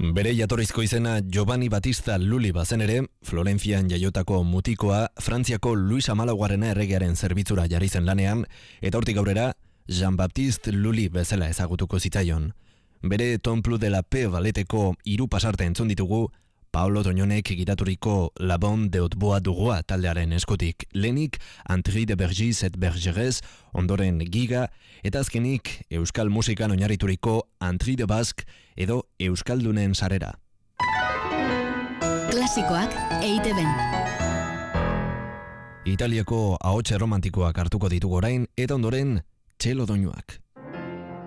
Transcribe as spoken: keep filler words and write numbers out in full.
Bere jatorrizko izena Giovanni Battista Lully bazen ere, Florentzian jaiotako mutikoa Frantziako Luis hamalaugarrena erregearen zerbitzura jarri zen lanean, eta hortik aurrera Jean-Baptiste Lully bezala ezagutuko zitzaion. Bere Temple de la Paix balleteko hiru pasarte entzun ditugu, Paolo Toñonek gitaturiko La Bande de Hautbois du Roi taldearen eskutik, lehenik Antri de Bergis et Bergerez, ondoren Giga, eta azkenik euskal musikan oinarrituriko Antri de Basque edo Euskaldunen sarera. Klasikoak E I Te Ben. Italiako ahots erromantikoak hartuko ditugu orain, eta ondoren txelo doinuak.